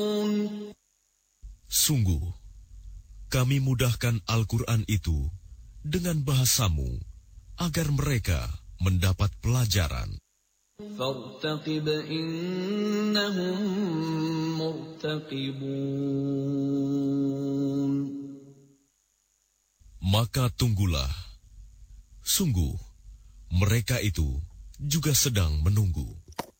Sungguh, kami mudahkan Al-Quran itu dengan bahasamu agar mereka mendapat pelajaran. فارتقب إنهم مرتقبون. Maka tunggulah, sungguh mereka itu juga sedang menunggu.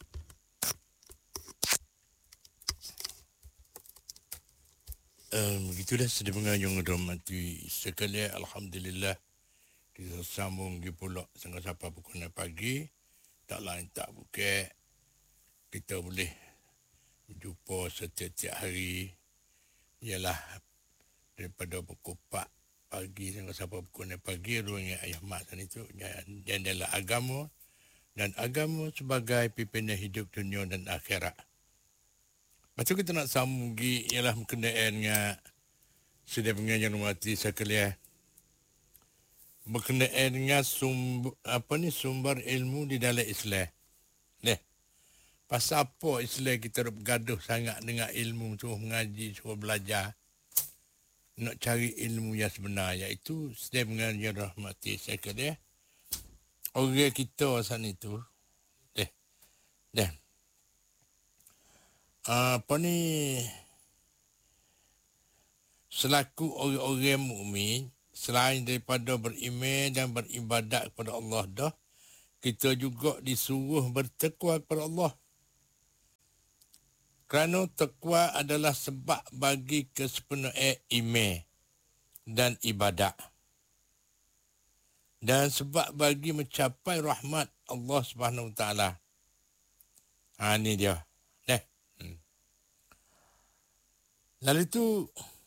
Begitulah sedengar yang dirahmati sekalian. Alhamdulillah kita sambung di pulak setengah sampai pukul 6 pagi. Tak lain tak bukan kita boleh jumpa setiap hari ialah daripada pukul 4 pagi sampai pukul 6 pagi ruangnya ayah mak sana itu yang adalah agama dan agama sebagai pimpinan hidup dunia dan akhirat. Lepas tu kita nak sambung lagi ialah berkenaan dengan sedang pengajian mati sekalian. Berkenaan dengan sumber ilmu di dalam Islam. Pasal apa Islam kita bergaduh sangat dengan ilmu, suruh mengaji, suruh belajar. Nak cari ilmu yang sebenar, iaitu sedang pengajian rahmati sekalian. Orang kita sana itu, selaku orang-orang mukmin, selain daripada beriman dan beribadat kepada Allah dah, kita juga disuruh bertakwa kepada Allah. Kerana takwa adalah sebab bagi kesempurnaan iman dan ibadat. Dan sebab bagi mencapai rahmat Allah Subhanahu Wa Taala. Ini dia. Lalu itu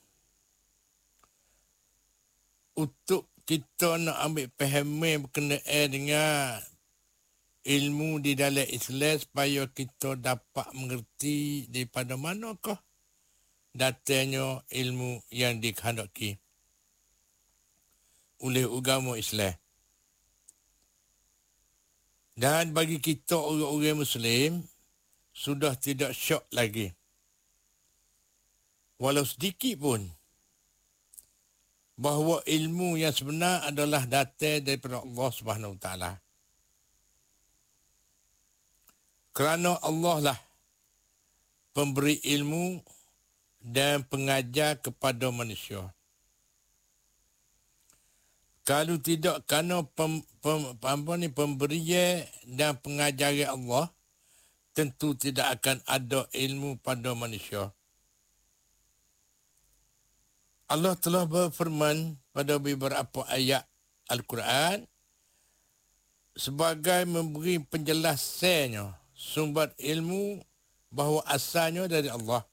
untuk kita nak ambil pahaman berkenaan dengan ilmu di dalam Islam supaya kita dapat mengerti daripada manakah datangnya ilmu yang dikehendaki oleh agama Islam. Dan bagi kita orang-orang Muslim sudah tidak syok lagi. Walau sedikit pun bahawa ilmu yang sebenar adalah datang daripada Allah Subhanahu Wa Taala. Kerana Allah lah pemberi ilmu dan pengajar kepada manusia. Kalau tidak kerana pemberian dan pengajaran Allah, tentu tidak akan ada ilmu pada manusia. Allah telah berfirman pada beberapa ayat Al-Quran sebagai memberi penjelasannya sumber ilmu bahawa asalnya dari Allah.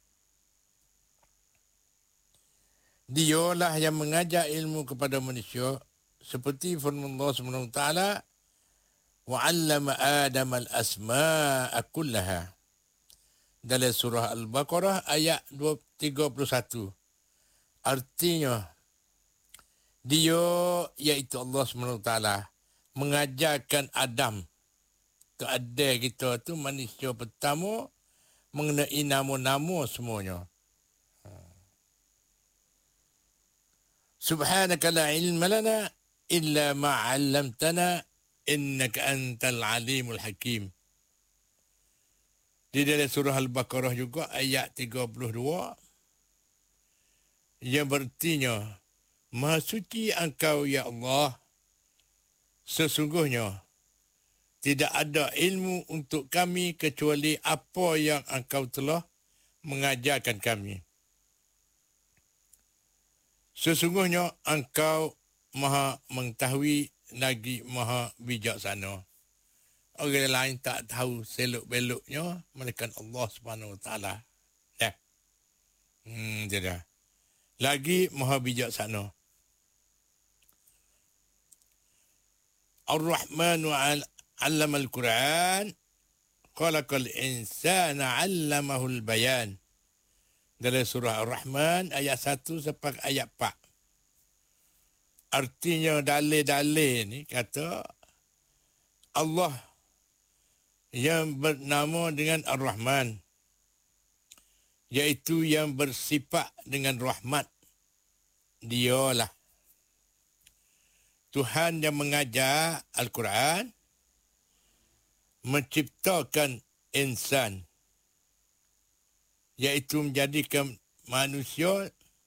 Dialah yang mengajar ilmu kepada manusia seperti firman Allah SWT, وَعَلَّمَ آدَمَ الْأَسْمَاءَ كُلَّهَا dalam surah Al-Baqarah ayat 31. Artinya, dia iaitu Allah SWT mengajarkan Adam ke adik kita tu manusia pertama mengenai nama-nama semuanya. Subhanaka la ilma lana illa ma 'allamtana innaka antal alimul hakim. Di dalam surah Al-Baqarah juga ayat 32 yang berartinya, Maha suci engkau ya Allah, sesungguhnya tidak ada ilmu untuk kami kecuali apa yang engkau telah mengajarkan kami. Sesungguhnya engkau maha mengetahui lagi maha bijaksana. Orang lain tak tahu selok-beloknya melainkan Allah Subhanahu Wa Taala. Jadi lagi maha bijaksana. Ar-Rahmanu 'allama al-Quran, khalaqal insana 'allamahul bayan. Dalam surah Ar-Rahman ayat 1 sampai ayat 4. Artinya dalil-dalil ni kata Allah yang bernama dengan Ar-Rahman iaitu yang bersifat dengan rahmat. Dialah Tuhan yang mengajar Al-Quran, menciptakan insan, iaitu menjadikan manusia,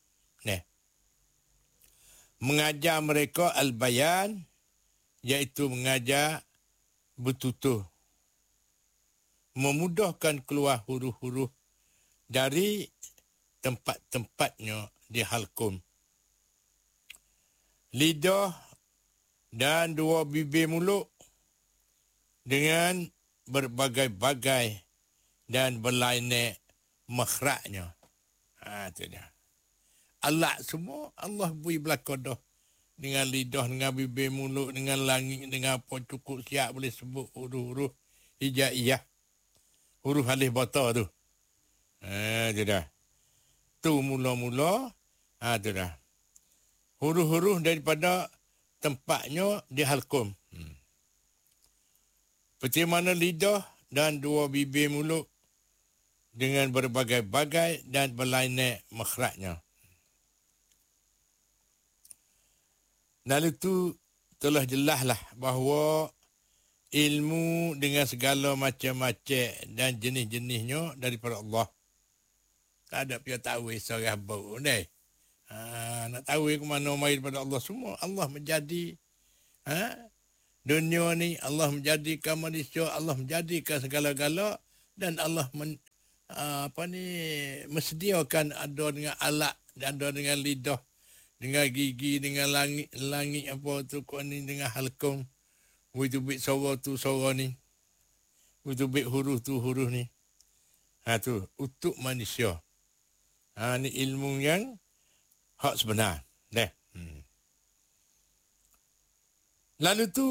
mengajar mereka al-bayan, iaitu mengajar bertutur, memudahkan keluar huruf-huruf dari tempat-tempatnya di halkum. Lidah dan dua bibir mulut dengan berbagai-bagai dan berlainan makhrajnya. Itu dia. Allah semua Allah beri belakang dah. Dengan lidah, dengan bibir mulut, dengan langit, dengan apa cukup siap boleh sebut huruf-huruf hijaiyah. Huruf alif bata tu. Itu dah. Tu mula-mula. Itu dah. Huruf-huruf daripada tempatnya di halkum. Seperti mana lidah dan dua bibir mulut dengan berbagai-bagai dan berlainan makhrajnya. Lalu itu telah jelaslah bahawa ilmu dengan segala macam-macam dan jenis-jenisnya daripada Allah. Tak ada pihak tahu seorang bau ni. Nak tahu ke mana mai daripada Allah semua. Allah menjadi dunia ni, Allah menjadikan manusia, Allah menjadikan segala-gala, dan Allah mesediakan ada dengan alat, ada dengan lidah, dengan gigi, dengan langit apa tu kau ni, dengan halkum. Begitu bit suara tu suara ni. Begitu bit huruf tu huruf ni. Tu untuk manusia. Ni ilmu yang hak sebenar. Lalu tu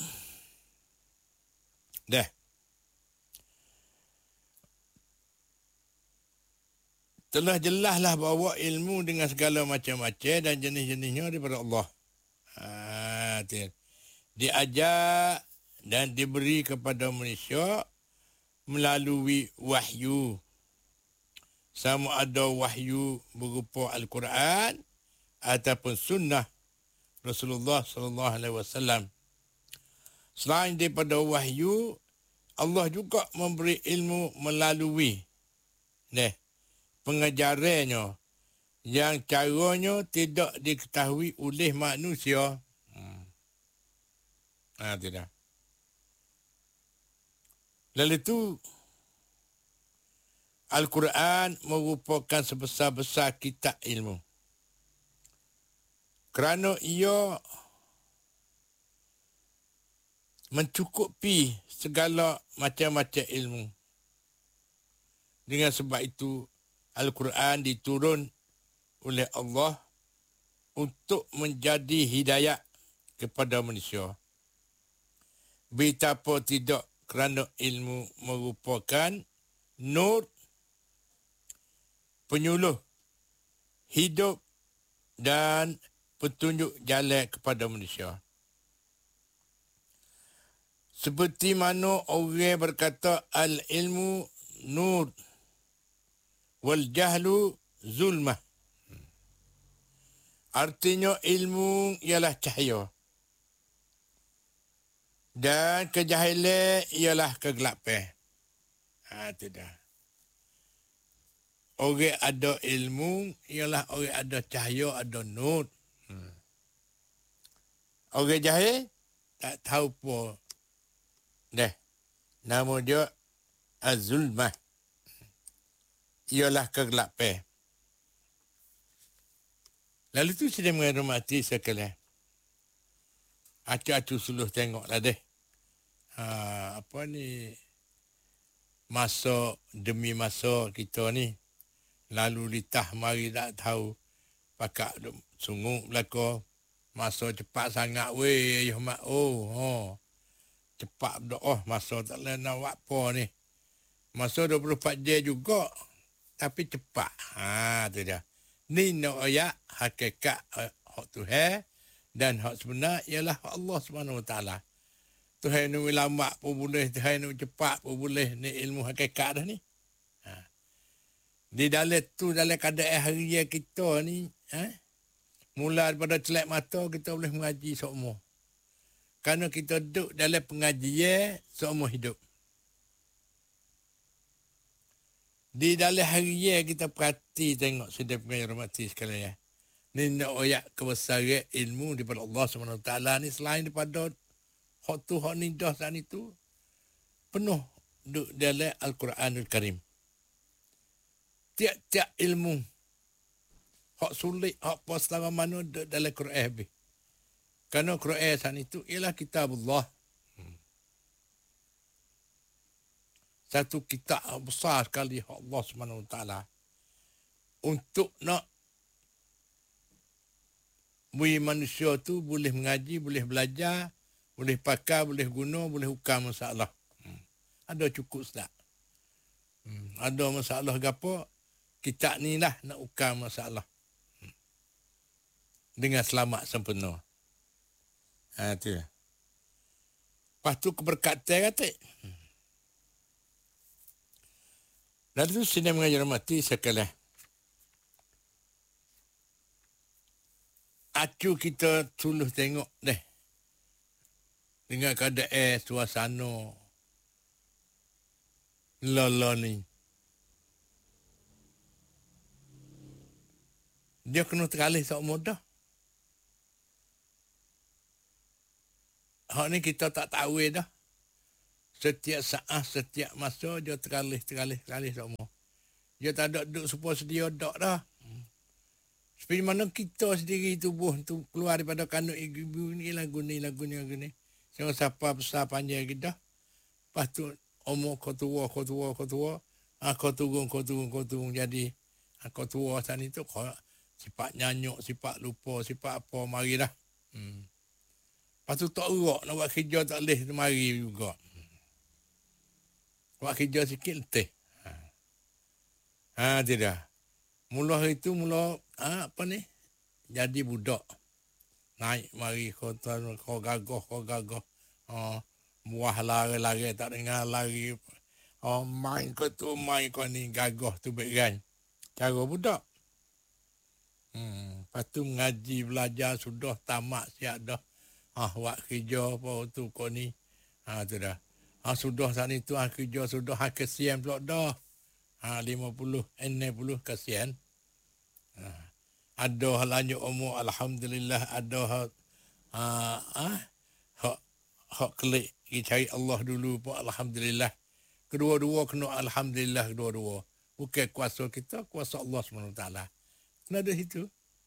telah jelaslah bahawa ilmu dengan segala macam-macam dan jenis-jenisnya daripada Allah. Diajar dan diberi kepada manusia melalui wahyu. Sama ada wahyu berupa Al-Quran ataupun sunnah Rasulullah sallallahu alaihi wasallam. Selain daripada wahyu, Allah juga memberi ilmu melalui pengajarannya yang caranya tidak diketahui oleh manusia. Tidak. Lalu itu Al-Quran merupakan sebesar-besar kitab ilmu. Kerana ia mencukupi segala macam-macam ilmu. Dengan sebab itu, Al-Quran diturun oleh Allah untuk menjadi hidayah kepada manusia. Betapa tidak, kerana ilmu merupakan nur, penyuluh hidup dan petunjuk jalan kepada manusia. Seperti mana orang berkata al-ilmu nur wal jahlu zulmah. Artinya ilmu ialah cahaya dan kejahilan ialah kegelapan. Itu dah. Orang ada ilmu ialah orang ada cahaya, ada nur. Orang jahil tak tahu apa. Nama dia az-zulmah. Ialah kegelapan. Lalu tu sedang menghormati sekalian. Acu-acu suluh tengoklah deh. Masa demi masa kita ni. Lalu litah mari tak tahu. Pakak sungguh belakang. Masa cepat sangat weh. Cepat berdoa. Masa tak boleh nak buat apa ni. Masa 24 jam juga. Tapi cepat. Tu dia. Ni nak ayat hakikat hak Tuhan. Dan hak sebenar ialah hak Allah SWT. Tuhan ni lambat pun boleh. Tuhan ni cepat pun boleh. Ni ilmu hakikat dah ni. Di dalam tu, dalam keadaan harian kita ni, mula daripada celak mata, kita boleh mengaji seumur. Kerana kita duduk dalam pengajian seumur hidup. Di dalam harian kita perhati tengok sudah pengajian hormati sekalian. Ni nak oyak kebesaran ilmu daripada Allah SWT ni selain daripada hak tu, hak ni dah saat itu, penuh duduk dalam Al-Quranul Karim. Tiap-tiap ilmu, hak sulit, hak selama mana duduk dalam Quran habis. Kerana Quran saat itu ialah kitabullah. Satu kitab besar sekali Allah SWT. Untuk nak bui manusia tu boleh mengaji, boleh belajar, boleh pakai, boleh guna, boleh hukam masalah. Ada cukup tak? Ada masalah gapo? Kitab ni lah nak hukam masalah. Dengan selamat sempurna. Tu. Lepas tu keberkatan kata. Lalu sini mengajar mati sekalian. Acu kita suluh tengok deh. Dengan keadaan suasana lala ni. Dia kena terkalih seumur dah. Hak ni kita tak tahu dah. Setiap saat, setiap masa dia terkalih semua. Dia tak ada duduk supaya sedia dak dah. Seperti mana kita sendiri tubuh tu keluar daripada kandung ibu ni lagu ni. Jangan siapa besar panjang kita. Lepas tu umur kau tua. Kau turun. Jadi kau tua saat itu kau sifat nyanyuk, sifat lupa, sifat apa, marilah. Lepas tu tak urak nak buat kerja tak boleh mari juga. Buat kerja sikit letih. Tidak. Mula itu apa ni? Jadi budak. Naik mari kau gagah. Buah lari tak dengar lari. Main kau ni gagah tu baik. Cara budak. Lepas tu mengaji belajar sudah tamat siap dah. Buat kerja apa tu kau ni. Tu dah. Sudah saat itu kerja sudah kesian pula dah. 50, 60 kesian. Ada lanjut umur alhamdulillah, ada hak kelik cari Allah dulu pun alhamdulillah. Kedua-dua kena alhamdulillah kedua-dua. Bukan kuasa kita, kuasa Allah SWT. Kena ada situ.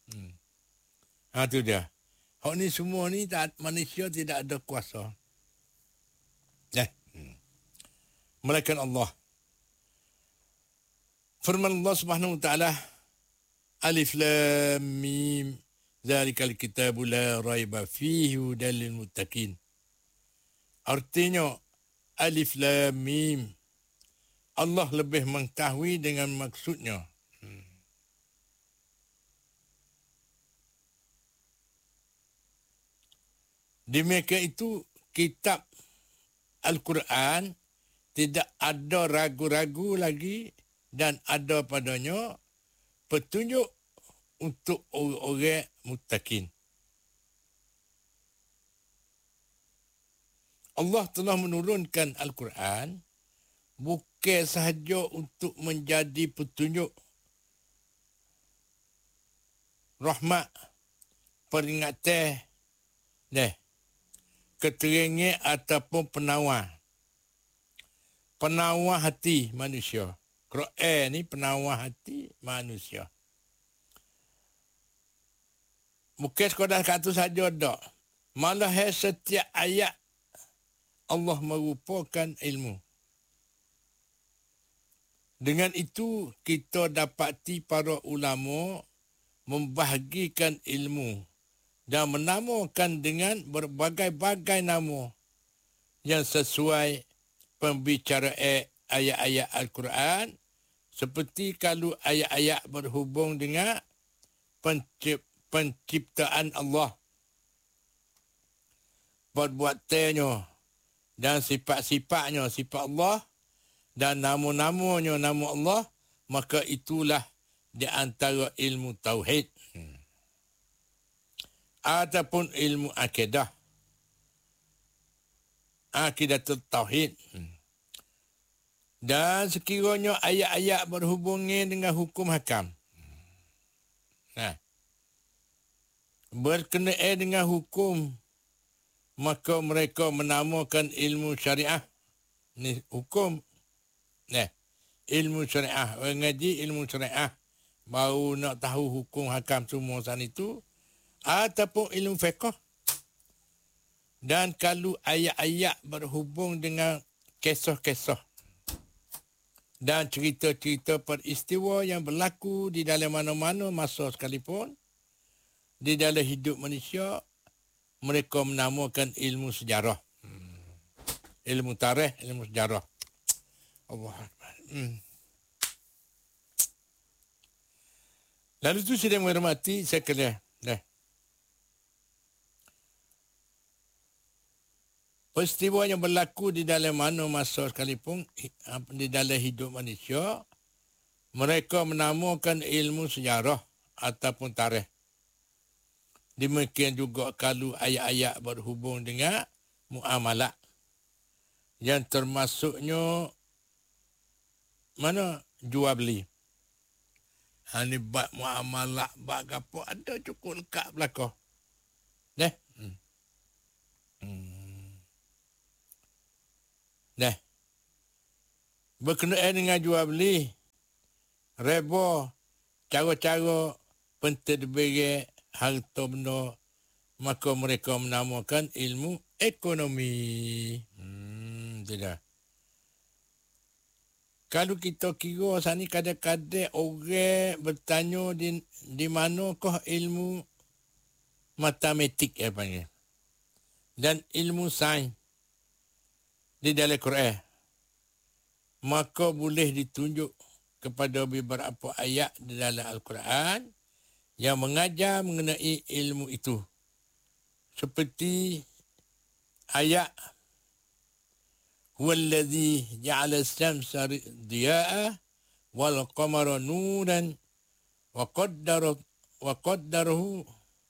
Tu dia. Hak ni semua ni manusia tidak ada kuasa. Melainkan Allah. Firman Allah Subhanahu wa taala, Alif Lam Mim, Zalikal kitabu la raiba fihi hudal lil muttaqin. Artinya Alif Lam Mim, Allah lebih mengetahui dengan maksudnya. Demikian itu kitab Al-Quran tidak ada ragu-ragu lagi dan ada padanya petunjuk untuk orang muttaqin. Allah telah menurunkan Al-Quran bukan sahaja untuk menjadi petunjuk, rahmat, peringatan, keterangan ataupun penawar. Penawar hati manusia. Quran ni penawar hati manusia. Bukan sekadar kata saja dak. Malah setiap ayat Allah merupakan ilmu. Dengan itu kita dapati para ulama membahagikan ilmu dan menamakan dengan berbagai-bagai nama yang sesuai pembicaraan ayat-ayat Al-Quran, seperti kalau ayat-ayat berhubung dengan penciptaan Allah, perbuatannya dan sifat-sifatnya, sifat Allah, dan nama-namanya nama Allah, maka itulah di antara ilmu tauhid ataupun ilmu akidah. Akidatul tauhid. Dan sekiranya ayat-ayat berhubungan dengan hukum hakam. Nah, berkenaan dengan hukum, maka mereka menamakan ilmu syariah. Ni hukum. Nah, ilmu syariah. Orang ngaji ilmu syariah. Baru nak tahu hukum hakam semua sana itu. Ataupun ilmu fiqh. Dan kalau ayat-ayat berhubung dengan kisah-kisah dan cerita-cerita peristiwa yang berlaku di dalam mana-mana masa sekalipun, di dalam hidup manusia, mereka menamakan ilmu sejarah. Ilmu tarikh, ilmu sejarah. Allah Akbar. Lalu itu saya menghormati sekalian. Peristiwa yang berlaku di dalam mana masa sekalipun, di dalam hidup manusia, mereka menamakan ilmu sejarah ataupun tarikh. Demikian juga kalau ayat-ayat berhubung dengan muamalah. Yang termasuknya, mana? Jual beli. Ini bab muamalah, bab apa, ada cukup lekat belakang. Berkenaan dengan jual beli, reba, cara-cara pentadbiran harta benda, maka mereka menamakan ilmu ekonomi. Tidak. Kalau kita kira sana kadang-kadang orang bertanya di manakah ilmu matematik panggil. Dan ilmu sains di dalam Quran, maka boleh ditunjuk kepada beberapa ayat di dalam Al-Quran yang mengajar mengenai ilmu itu. Seperti ayat Huwallazi ja'ala as-samsa diya'a wal qamara nuran wa qaddarahu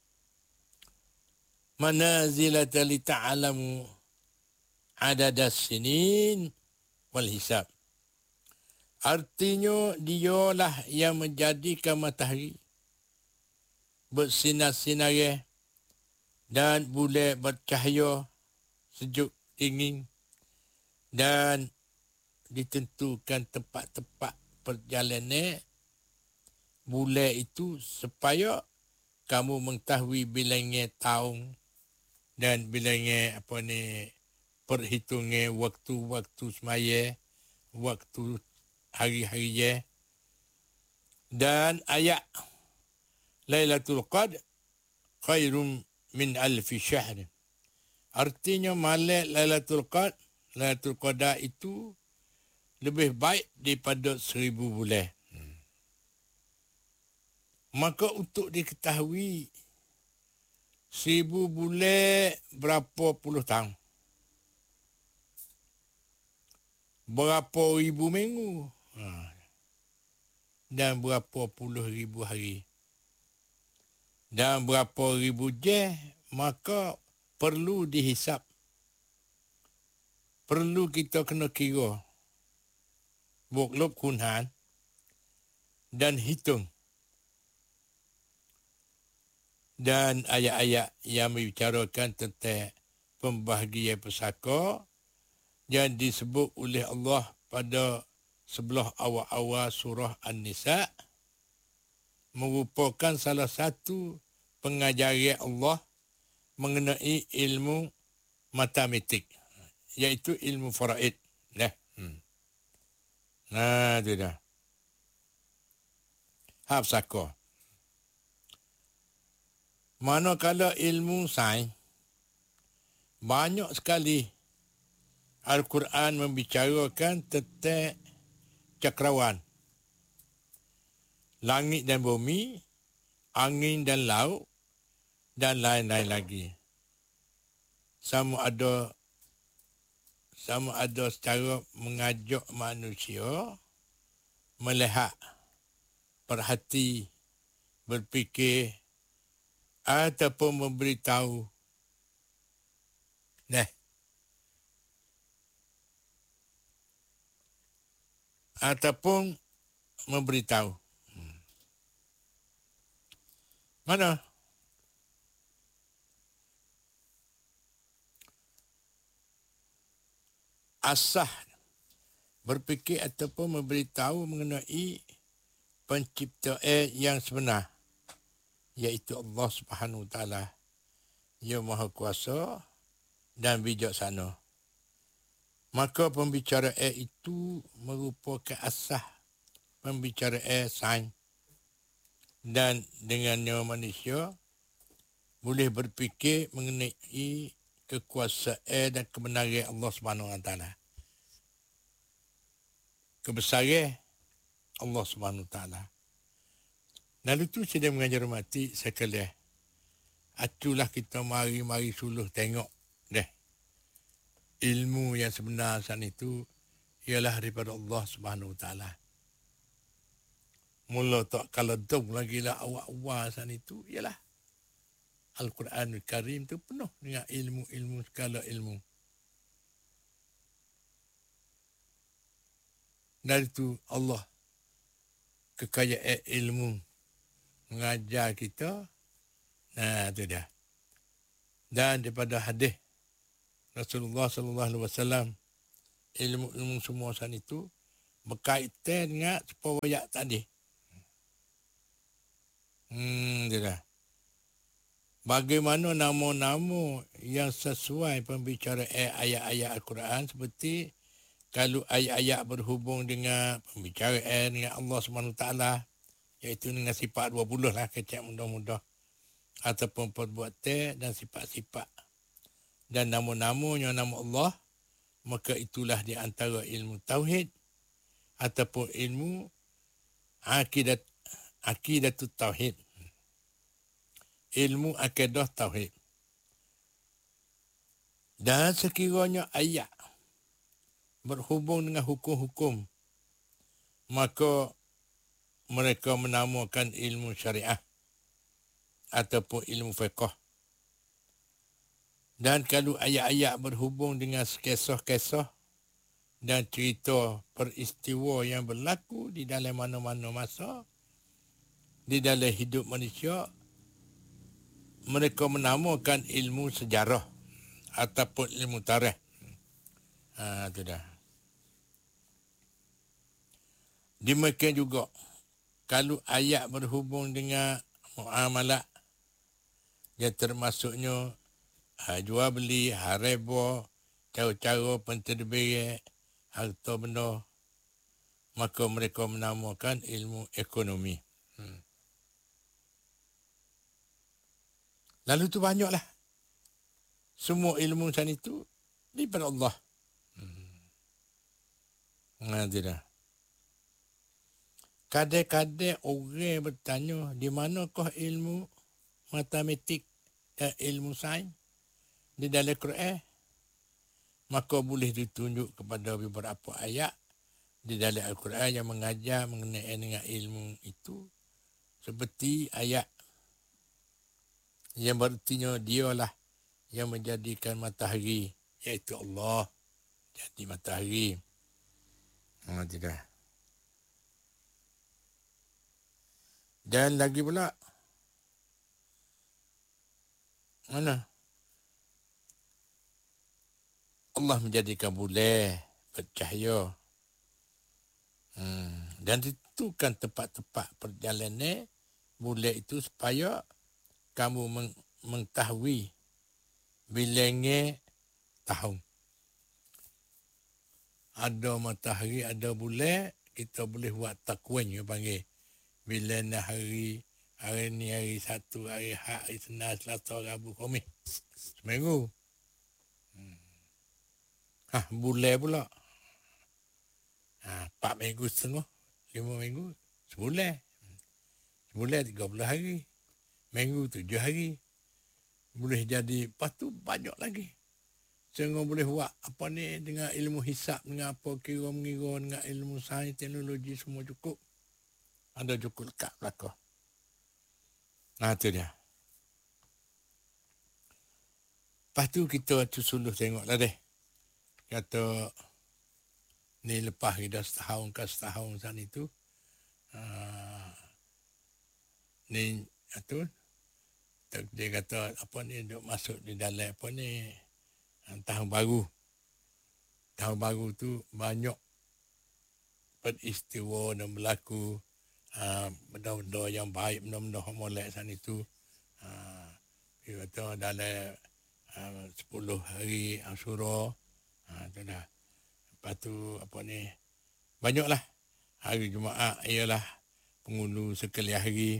manazilata li ta'lamu adadas sinin wal hisab. Artinya dialah yang menjadikan matahari bersinar-sinar dan bulan bercahaya sejuk dingin dan ditentukan tempat-tempat perjalanan bulan itu supaya kamu mengetahui bilangnya tahun dan bilangnya perhitungan waktu-waktu semaya, waktu hari-hari. Dan ayat Lailatul Qadr khairum min alfi syahr. Artinya malam Lailatul Qadar itu lebih baik daripada 1000 bulan. Maka untuk diketahui 1000 bulan berapa puluh tahun? Berapa ribu minggu? Dan berapa puluh ribu hari? Dan berapa ribu jam? Maka perlu dihisap. Perlu kita kena kira. Buklub kunhan. Dan hitung. Dan ayat-ayat yang membicarakan tentang pembahagian pusaka yang disebut oleh Allah pada sebelah awal-awal surah An-Nisa merupakan salah satu pengajaran Allah mengenai ilmu matematik, iaitu ilmu faraid. Nah, itu dah. Hafsaka. Manakala ilmu sains, banyak sekali Al-Quran membicarakan tentang cakrawan, langit dan bumi, angin dan laut, dan lain-lain lagi. Sama ada secara mengajak manusia melihat, perhati, berfikir, ataupun memberitahu. Ataupun memberitahu. Mana? Asah berfikir ataupun memberitahu mengenai pencipta yang sebenar, iaitu Allah Subhanahu Wa Taala, yang Maha Kuasa dan bijaksana. Maka pembicaraan itu merupakan asas pembicaraan sains, dan dengannya manusia boleh berfikir mengenai kekuasaan dan kebenaran Allah Subhanahu Wa Taala. Kebesaran Allah Subhanahu Wa Taala. Lalu tu saya mengajar mati sekalian. Atulah kita mari-mari suluh tengok deh. Ilmu yang sebenar saat itu ialah daripada Allah Subhanahu Wa Taala. Mula tak kalau dong lagi lah awal-awal saat itu ialah Al-Quranul Karim tu penuh dengan ilmu-ilmu, segala ilmu. Dari itu Allah kekayaan ilmu mengajar kita. Nah, itu dia. Dan daripada hadis Rasulullah sallallahu alaihi wasallam, ilmu-ilmu semua saat itu berkaitan dengan sepawaya tadi. Itu dah. Bagaimana nama-nama yang sesuai pembicaraan ayat-ayat Al-Quran, seperti kalau ayat-ayat berhubung dengan pembicaraan dengan Allah SWT, iaitu dengan sifat 20 lah, kecek mudah-mudah, ataupun perbuatan dan sifat-sifat, dan nama-namanya nama Allah, maka itulah di antara ilmu tauhid ataupun ilmu akidatut tauhid. Ilmu akidah tauhid. Dan sekiranya ayat berhubung dengan hukum-hukum, maka mereka menamakan ilmu syariah ataupun ilmu fiqh. Dan kalau ayat-ayat berhubung dengan kisah-kisah dan cerita peristiwa yang berlaku di dalam mana-mana masa di dalam hidup manusia, mereka menamakan ilmu sejarah ataupun ilmu tarikh. Itu dah. Demikian juga kalau ayat berhubung dengan muamalah, yang termasuknya jual beli, harga, cara-cara pentadbiran harta benda, maka mereka menamakan ilmu ekonomi. Lalu tu banyaklah. Semua ilmu sana itu daripada Allah. Tidak. Kadang-kadang orang bertanya, di manakah ilmu matematik dan ilmu sains di dalam Quran? Maka boleh ditunjuk kepada beberapa ayat di dalam Al-Quran yang mengajar mengenai dengan ilmu itu. Seperti ayat yang berartinya dialah yang menjadikan matahari, iaitu Allah jadi matahari. Tidak. Dan lagi pula, mana? Allah menjadikan bulan bercahaya. Dan ditentukan tempat-tempat perjalanan bulan itu supaya kamu mengetahui bilangnya tahun. Ada matahari, ada bulan, kita boleh buat takwin, yang panggil. Bilangnya hari ni hari Sabtu, hari Ahad, hari Selasa, Selasa, Rabu, Khamis. Seminggu. Bulan pula. 4 minggu setengah, 5 minggu, sebulan. Sebulan 30 hari. Minggu 7 hari. Boleh jadi, lepas tu banyak lagi. Sehingga boleh buat apa ni dengan ilmu hisap, dengan apa kira-mengira, dengan ilmu sains, teknologi semua cukup. Ada cukup lekat belakang. Nah, tu dia. Lepas tu kita suluh tengoklah deh. Kata ni lepas kita setahun ke setahun sana itu. Ni tu dia kata apa ni duk masuk di dalam apa ni tahun baru. Tahun baru tu banyak peristiwa yang berlaku, benda-benda yang baik, benda-benda molek sana itu. Dia kata dalam 10 hari Ashura, tu dah. Lepas tu apa ni banyaklah hari Jumaat ialah penghulu sekalian hari.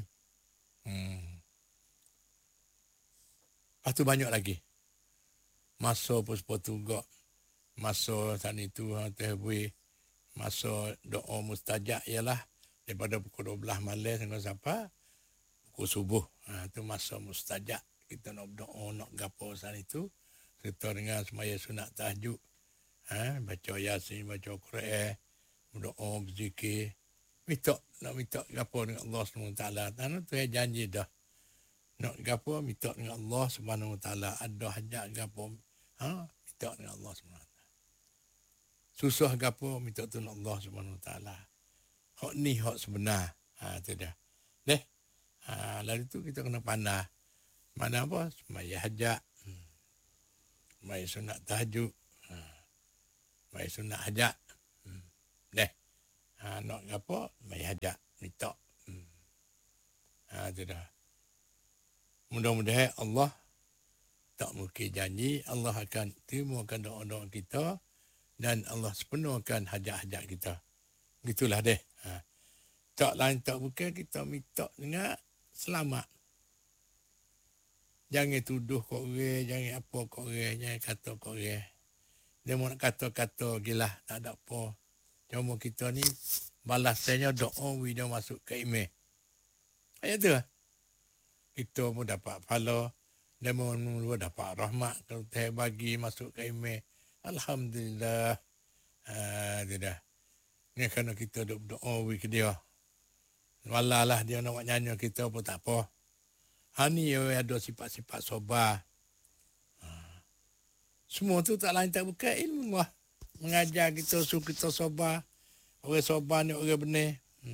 Lepas tu banyak lagi. Masa pun juga. Masa sana itu terhubung. Masa doa mustajab ialah daripada pukul 12 malam sampai pukul subuh. Itu masa mustajab. Kita nak berdoa, nak gapo sana itu. Serta dengan semaya sunat tahajud. Baca Yasin, baca Quran. Berdoa, berzikir. Nak minta gapo dengan Allah SWT. Tanah tu janji dah. Nak gapo minta dengan Allah SWT. Ada hajat gapo. Minta dengan Allah SWT. Susah gapo minta dengan Allah SWT. Hak ni hak sebenar. Tu dah. Deh. Lalu tu kita kena pandai. Mana apa? Semaya hajat. Semaya sunat tahajud. Semaya sunat hajat. Deh. Nak gapo? Semaya hajat. Minta. Tu dah. Mudah-mudahan Allah tak mungkin janji Allah akan terimakan doa-doa kita dan Allah sepenuhkan hajat-hajat kita. Gitulah deh. Tak lain tak bukan kita minta dengan selamat. Jangan tuduh kau orang, jangan apa kau orang, jangan kata kau orang. Dia mau nak kata-kata gila, tak ada apa. Cuma kita ni balasannya doa dia masuk ke email. Ayat tu. Kita pun dapat pahala. Dan mula dapat rahmat. Kalau saya bagi masuk ke email. Alhamdulillah. Dia dah. Ni kerana kita duk berdoa ke dia. Walalah dia nak buat nyanyi kita pun tak apa. Ni ada sifat-sifat sobar. Semua tu tak lain tak bukan ilmu lah. Mengajar kita, suruh kita sobar. Orang sobar ni orang benar.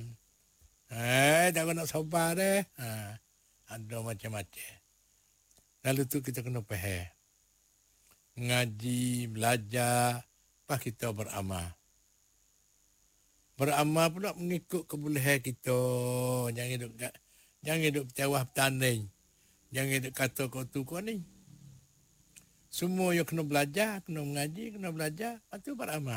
Tak nak sobar deh. Ada macam-macam. Lalu tu kita kena faham. Ngaji, belajar, lepas kita beramal. Beramal pula mengikut kebolehan kita. Jangan duduk bertawah bertanding. Jangan duduk kata kau tu kau ni. Semua yang kena belajar, kena mengaji, kena belajar, lepas tu beramal.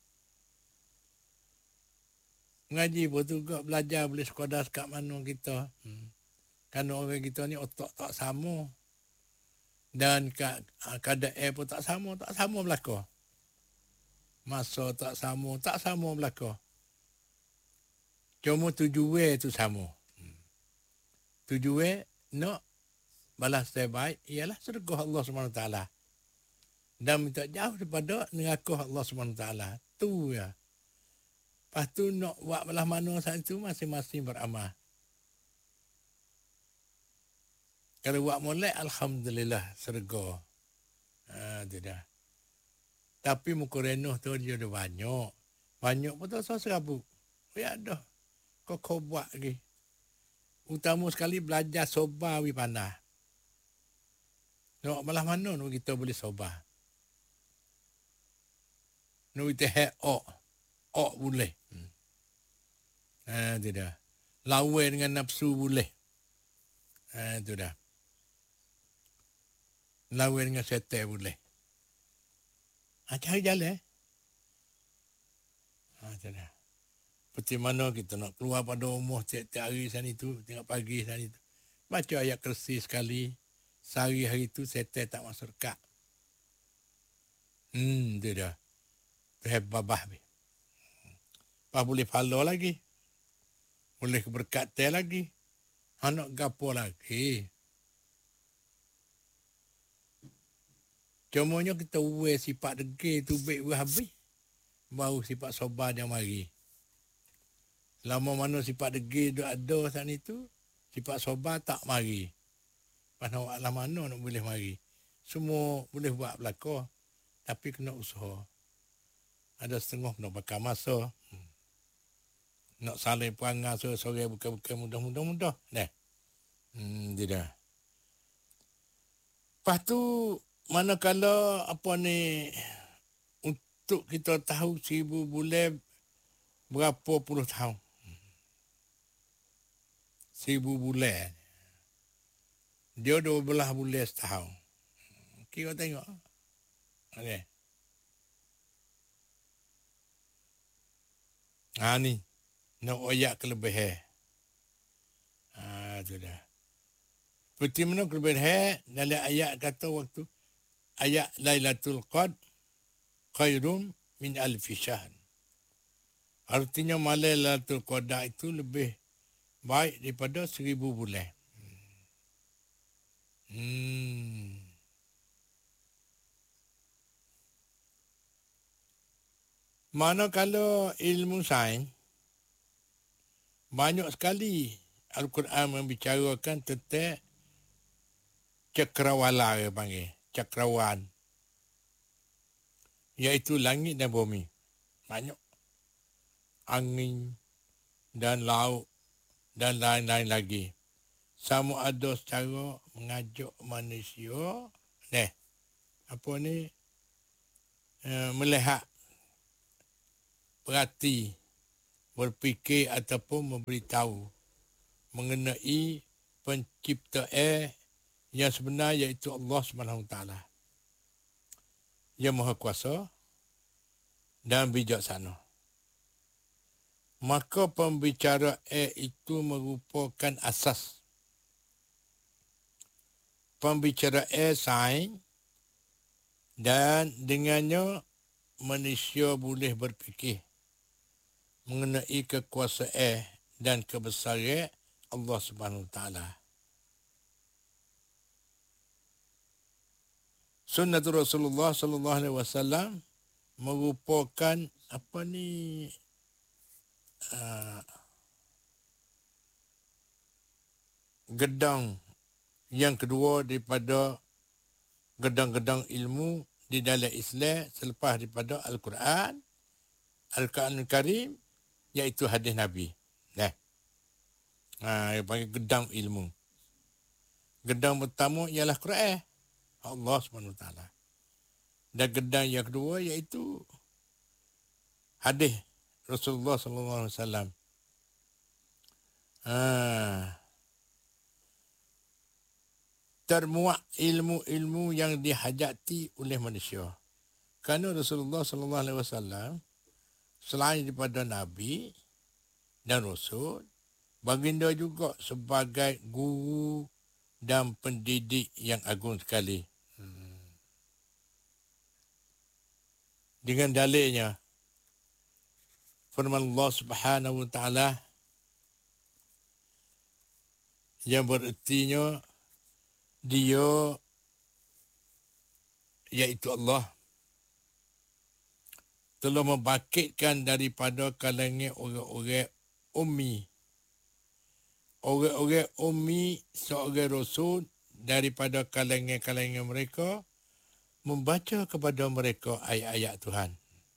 Mengaji pun juga belajar boleh sekadar kat mana kita. Kerana orang kita ni otak tak sama. Dan keadaan pun tak sama belaka. Masa tak sama belaka. Cuma tujuan tu sama. Tujuan nak balas terbaik ialah sedekah Allah SWT. Dan minta jauh daripada neraka Allah SWT. Tu ya. Lepas tu nak buat belah mana saat itu masing-masing beramal. Kalau buat molek, Alhamdulillah, serga. Tu dah. Tapi muka renuh tu dia ada banyak. Banyak pun tak serabut. Ya dah. Kau buat lagi. Utama sekali belajar sobar wi pandai. Nak belah mana nak kita boleh sobar. Nak kita ok boleh. Tu dah. Lawan dengan nafsu boleh. Tu dah. Lawan dengan setan boleh. Cari jalan. Tu dah. Seperti mana kita nak keluar pada rumah tiap-tiap hari sana itu, tengok pagi sana itu. Baca ayat kursi sekali. Sehari hari itu setan tak masuk dekat. Tu dah. Tu babah. Lepas boleh follow lagi. Boleh berkata lagi. Anak gapo lagi. Cumanya kita uwe sifat degil tu baik habis. Baru sifat sabar dia mari. Lama mana sifat degil tu ada saat itu, sifat sabar tak mari. Pasal awak lah mana nak boleh mari. Semua boleh buat belakang. Tapi kena usaha. Ada setengah kena bakar masa. Nak saling perangai sore-sore bukan-bukan mudah-mudah. Tidak. Lepas tu, manakala apa ni, untuk kita tahu 1000 bulan berapa puluh tahun. 1000 bulan. Dia 12 bulan setahun. Kira tengok. Okay. Ni. Nak oyak kelebihan. Tu dah. Seperti mana kelebihan dalam ayat kata waktu ayat Lailatul Qadr khairum min alfi syahr. Artinya malam Lailatul Qadar itu lebih baik daripada 1000 bulan. Manakala ilmu sains banyak sekali Al-Quran membicarakan tentang cakrawala dia panggil, cakrawan. Iaitu langit dan bumi. Banyak. Angin dan laut dan lain-lain lagi. Sama ada secara mengajak manusia, melihat, perhati, berfikir ataupun memberitahu mengenai penciptaan yang sebenar iaitu Allah SWT. Yang Maha Kuasa dan bijaksana. Maka pembicaraan itu merupakan asas. Pembicaraan sains dan dengannya manusia boleh berfikir mengenai kekuasaan dan kebesaran Allah Subhanahu Wa Taala. Sunnatul Rasulullah sallallahu alaihi wasallam merupakan gedang yang kedua daripada gedang-gedang ilmu di dalam Islam selepas daripada Al-Quran, Al-Quranul Karim, iaitu hadis Nabi. Yang panggil gedang ilmu. Gedang pertama ialah Quran, Allah SWT. Dan gedang yang kedua iaitu hadis Rasulullah SAW. Termuat ilmu-ilmu yang dihajati oleh manusia. Kerana Rasulullah SAW selain daripada Nabi dan Rasul, baginda juga sebagai guru dan pendidik yang agung sekali. Dengan dalilnya, firman Allah Subhanahu Wa Taala yang berertinya Dia iaitu Allah telah membangkitkan daripada kalangan orang-orang ummi. Orang-orang ummi seorang rasul daripada kalangan-kalangan mereka membaca kepada mereka ayat-ayat Tuhan.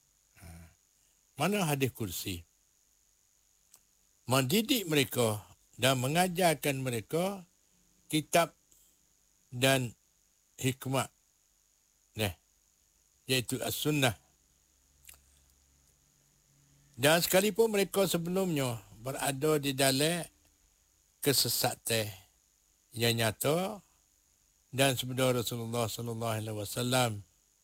Mana hadis kursi? Mendidik mereka dan mengajarkan mereka kitab dan hikmah. Iaitu as-sunnah. Dan sekalipun mereka sebelumnya berada di dalam kesesatan yang nyata dan sebenarnya Rasulullah sallallahu alaihi wasallam.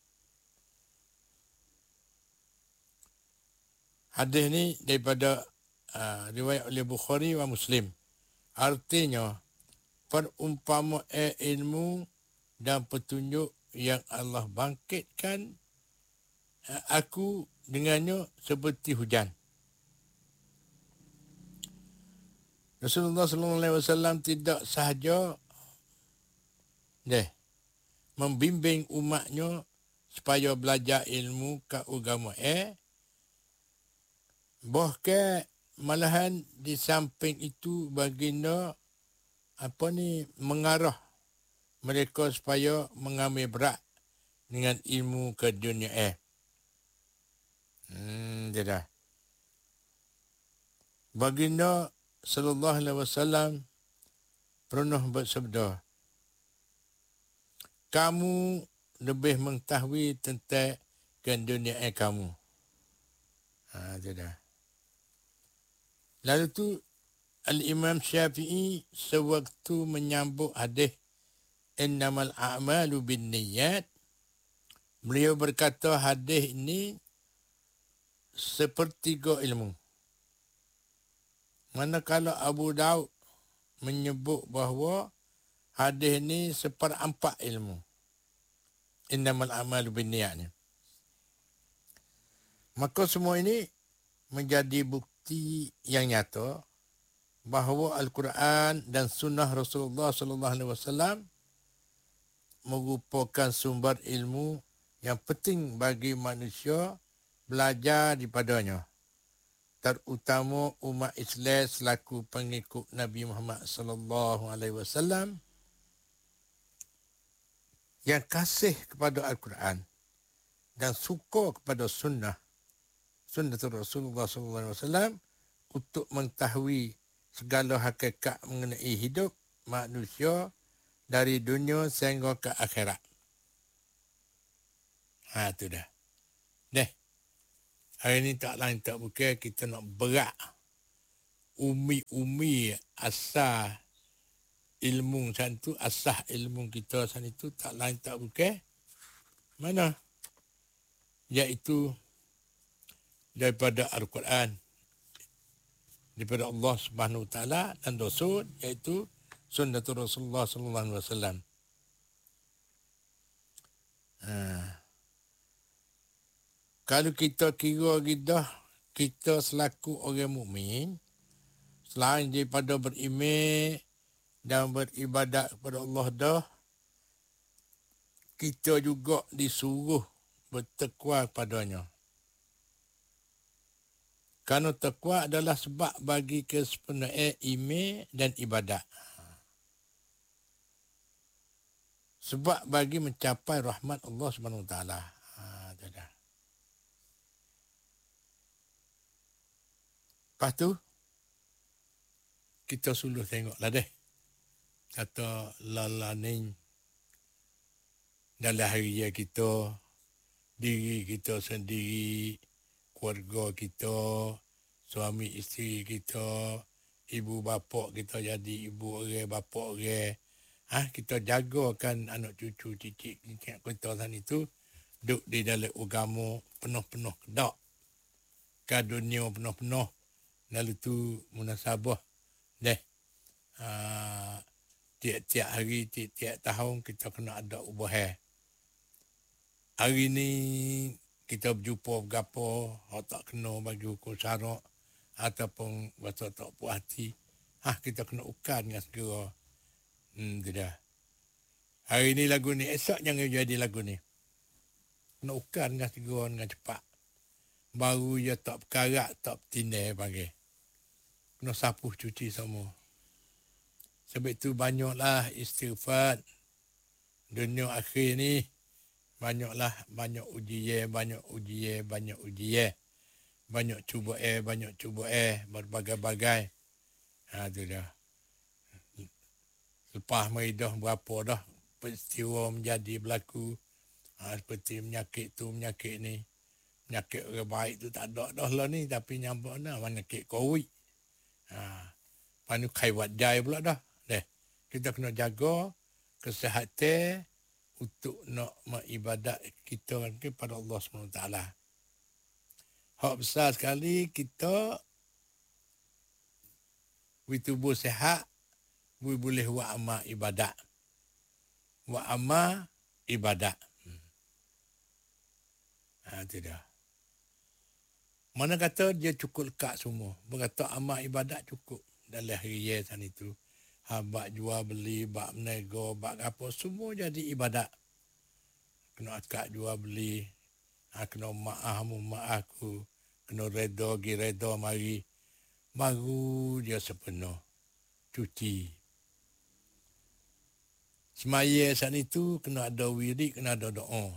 Hadis ni daripada riwayat oleh Bukhari wa Muslim. Artinya perumpamaan ilmu dan petunjuk yang Allah bangkitkan aku dengannya seperti hujan. Rasulullah sallallahu alaihi wasallam tidak sahaja membimbing umatnya supaya belajar ilmu ke agama bahkan malahan di samping itu baginda mengarah mereka supaya mengambil berat dengan ilmu ke dunia dia dah. Baginda sallallahu alaihi wasallam pernah bersabda, kamu lebih mengetahui tentang dunia kamu. Dia dah. Lalu tu Al-Imam Syafi'i sewaktu menyambut hadis innamal a'malu binniyat, beliau berkata hadis ini sepertiga ilmu. Manakala Abu Daud menyebut bahawa hadis ini seperempat ilmu. Innamal a'malu binniyat ni. Maka semua ini menjadi bukti yang nyata bahawa Al-Quran dan Sunnah Rasulullah sallallahu alaihi wasallam merupakan sumber ilmu yang penting bagi manusia belajar daripadanya, terutama umat Islam selaku pengikut Nabi Muhammad sallallahu alaihi wasallam yang kasih kepada Al-Quran dan suka kepada sunnah Rasulullah sallallahu alaihi wasallam untuk mengetahui segala hakikat mengenai hidup manusia dari dunia sehingga ke akhirat. Itu dah. Hari ni tak lain tak bukan kita nak berak umi asal ilmu santu, asal ilmu kita san itu tak lain tak bukan mana? Iaitu daripada Al-Quran, daripada Allah Subhanahu Wa Taala dan Rasul, iaitu sunnatul Rasulullah sallallahu alaihi wasallam. Kalau kita kira kita selaku orang mukmin, selain daripada beriman dan beribadat kepada Allah dah, kita juga disuruh bertakwa padanya. Kerana takwa adalah sebab bagi kesempurnaan iman dan ibadat. Sebab bagi mencapai rahmat Allah Subhanahu Wa Taala. Lepas tu, kita suluh tengoklah deh. Kata lalaning dalam harian kita, diri kita sendiri, keluarga kita, suami isteri kita, ibu bapa kita jadi ibu orang, bapa orang. Kita jagakan anak cucu cicit kita sana itu duduk di dalam agama penuh-penuh kedak. Ke dunia penuh-penuh. Lalu tu munasabah deh. Tiap-tiap hari, tiap-tiap tahun kita kena ada ubahan. Hari ni kita berjumpa bergapo, tak kena bagi hukum syarak ataupun bahasa tak puas hati. Kita kena ukar dengan segera. Tidak. Hari ni lagu ni, esok jangan jadi lagu ni. Kena ukar dengan segera, dengan cepat. Baru ia tak berkarat, tak bertindak panggil. Kena sapuh cuci semua. Sebab itu banyaklah istighfar. Dunia akhir ni, banyak ujian. Banyak cuba berbagai-bagai. Itu dah. Lepas mari dah berapa dah peristiwa menjadi berlaku. Seperti penyakit tu, penyakit ni. Penyakit orang baik tu tak ada dah lah ni. Tapi nyampak dah penyakit COVID. Lepas ni khaiwat jai pula dah. Kita kena jaga kesihatan untuk nak mengibadat kita kepada Allah SWT. Hak besar sekali kita tubuh sihat, boleh buat amal ibadat. Buat amal ibadat. Itu dah. Mana kata dia cukup lekat semua. Berkata amal ibadat cukup. Dalam hari sana itu. Bak jual beli, bak menego, bak apa, semua jadi ibadat. kena akad jual beli, kena maaf aku, kena reda mari, baru dia sepenuh cuti. Semaya saat itu kena ada wirid, kena ada doa.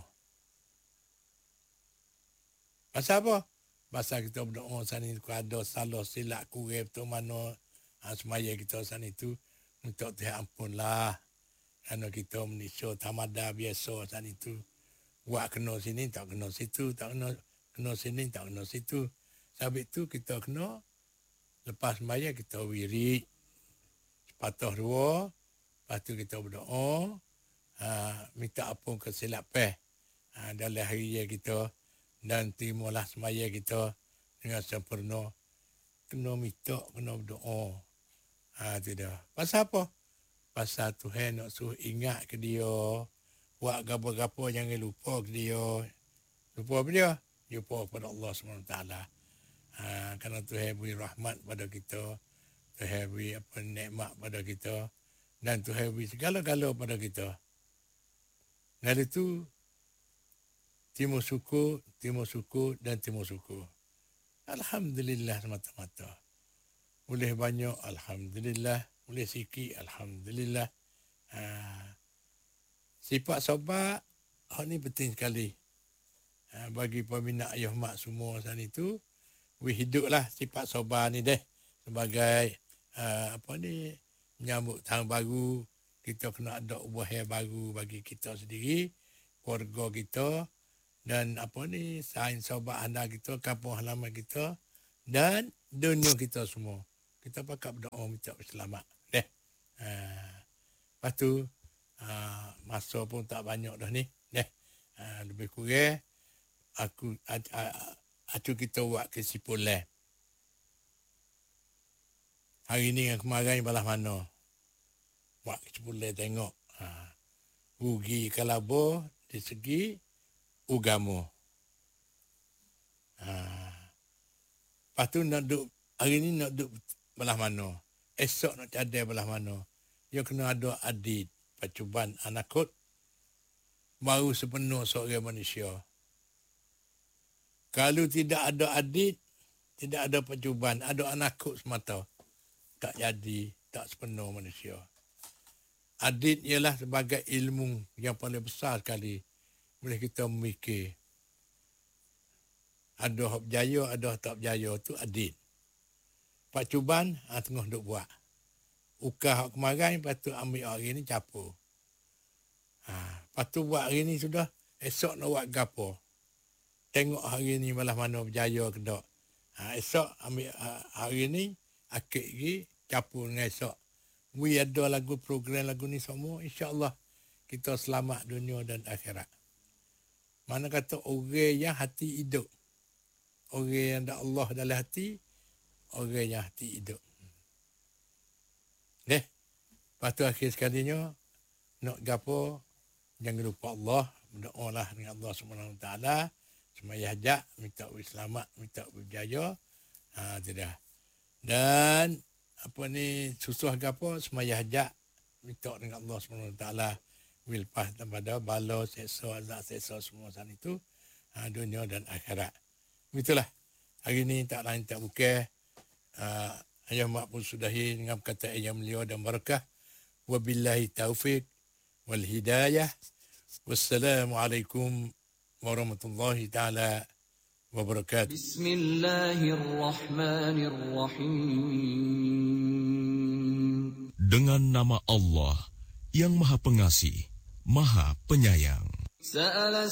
Pasal apa? Pasal kita berdoa saat itu ada salah silap kurang tu mana semaya kita saat itu untuk Tuhan ampunlah. Kerana kita Malaysia tamada biasa saat itu. Buat kena sini, tak kena situ, tak kena sini, tak kena situ. Sebab itu kita kena, lepas sembahyang kita wirid. Sepatah dua, lepas tu kita berdoa, minta ampun kesilapan dalam hari kita. Dan terimalah sembahyang kita dengan sempurna. Kena minta, kena berdoa. Tidak. Pasal apa? Pasal Tuhan nak suruh ingat ke dia. Buat gapo-gapo jangan lupa ke dia. Lupa apa dia? Lupa pada Allah SWT. Kerana Tuhan beri rahmat pada kita. Tuhan beri nikmat pada kita. Dan Tuhan beri segala-gala pada kita. Dan itu, timur syukur, dan timur syukur. Alhamdulillah semata-mata. Boleh banyak, Alhamdulillah. Boleh sikit, Alhamdulillah. Sifat sabar, ni penting sekali. Bagi peminat ayah mak semua saat itu, hiduplah sifat sabar ni deh. Sebagai, menyambut tahun baru, kita kena ada ubah baru bagi kita sendiri, keluarga kita, dan sains sahabat anda kita, kampung halaman kita, dan dunia kita semua. Kita pakat berdoa minta selamat. Lepas tu, masa pun tak banyak dah ni. Lebih kurang, aku kita buat kesimpulan. Hari ni yang kemarin balas mana? Buat kesimpulan tengok. Rugi kalabo di segi agama. Lepas tu nak duduk, hari ni nak duduk belah mana. Esok nak cadai belah mana. Dia kena ada adil. Percubaan anakut baru sepenuh seorang manusia. Kalau tidak ada adil, tidak ada percubaan, ada anakut semata. Tak jadi, tak sepenuh manusia. Adil ialah sebagai ilmu yang paling besar sekali. Boleh kita memikir. Ada hak berjaya, ada tak berjaya. Itu adil. Pak Cuban, tengah duk buat. Ukah hak kemarin, lepas tu ambil hari ni capur. Lepas tu buat hari ni sudah, esok nak buat gapo. Tengok hari ni malah mana berjaya ke tak. Esok ambil hari ni, akik lagi, capur dengan esok. We ada lagu program lagu ni semua, insyaAllah kita selamat dunia dan akhirat. Mana kata orang yang hati hidup. Orang yang ada Allah dalam hati, orang yang hati hidup. Lepas tu akhir sekalinya, nak gapo, jangan lupa Allah, berdoalah dengan Allah SWT, semaya hajat, minta selamat, minta berjaya. Tidak. Dan, susah gapo, semaya hajat, minta dengan Allah SWT, wilpah daripada bala, seksa, azab, seksa semua saat itu, dunia dan akhirat. Begitulah. Hari ini tak lain tak bukan. Ayah mak pun sudahi dengan perkataan yang mulia dan barakah. Wabillahi taufiq wal hidayah. Wassalamualaikum warahmatullahi ta'ala wabarakatuh. Bismillahirrahmanirrahim. Dengan nama Allah yang Maha Pengasih, Maha Penyayang. Sa'ala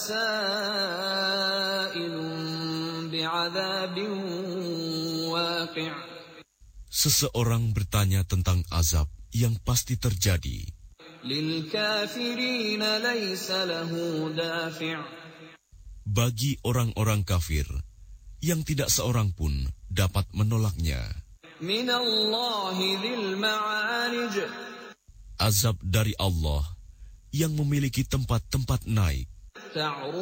sa'ilun bi'adzabin waqi'. Seseorang bertanya tentang azab yang pasti terjadi. Lil kafirina laysa lahu dafi'. Bagi orang-orang kafir yang tidak seorang pun dapat menolaknya. Minallahi dzil ma'arij. Azab dari Allah yang memiliki tempat-tempat naik.